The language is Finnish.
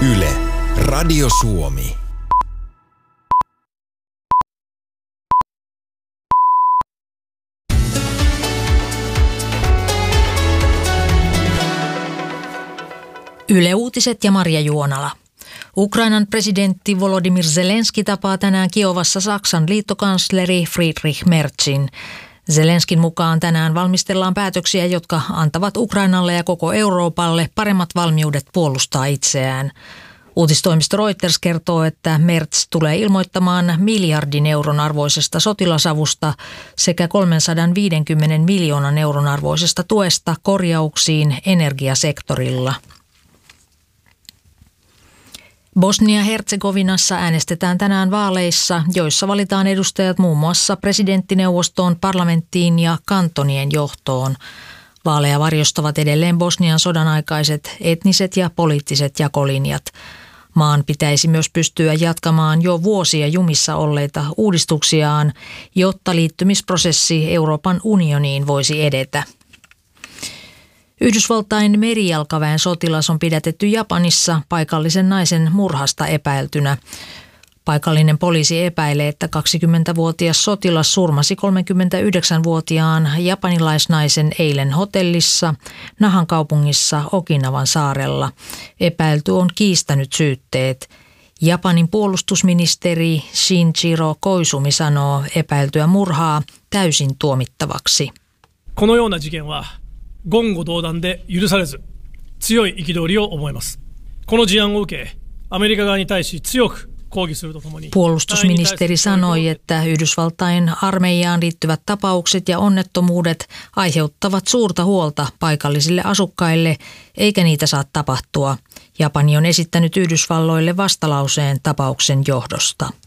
Yle, Radio Suomi. Yle Uutiset ja Marja Juonala. Ukrainan presidentti Volodymyr Zelenski tapaa tänään Kiovassa Saksan liittokansleri Friedrich Merzin. Zelenskin mukaan tänään valmistellaan päätöksiä, jotka antavat Ukrainalle ja koko Euroopalle paremmat valmiudet puolustaa itseään. Uutistoimisto Reuters kertoo, että Merz tulee ilmoittamaan miljardin euron arvoisesta sotilasavusta sekä 350 miljoonan euron arvoisesta tuesta korjauksiin energiasektorilla. Bosnia-Herzegovinassa äänestetään tänään vaaleissa, joissa valitaan edustajat muun muassa presidenttineuvostoon, parlamenttiin ja kantonien johtoon. Vaaleja varjostavat edelleen Bosnian sodan aikaiset etniset ja poliittiset jakolinjat. Maan pitäisi myös pystyä jatkamaan jo vuosia jumissa olleita uudistuksiaan, jotta liittymisprosessi Euroopan unioniin voisi edetä. Yhdysvaltain merijalkaväen sotilas on pidätetty Japanissa paikallisen naisen murhasta epäiltynä. Paikallinen poliisi epäilee, että 20-vuotias sotilas surmasi 39-vuotiaan japanilaisnaisen eilen hotellissa Nahan kaupungissa Okinawan saarella. Epäilty on kiistänyt syytteet. Japanin puolustusministeri Shinjiro Koizumi sanoo epäiltyä murhaa täysin tuomittavaksi. このような事件は言語道断で許されず強い憤りを思います。この事案を受け、アメリカ側に対し強く抗議するとともに。Puolustusministeri sanoi, että Yhdysvaltain armeijaan liittyvät tapaukset ja onnettomuudet aiheuttavat suurta huolta paikallisille asukkaille, eikä niitä saa tapahtua. Japani on esittänyt Yhdysvalloille vastalauseen tapauksen johdosta.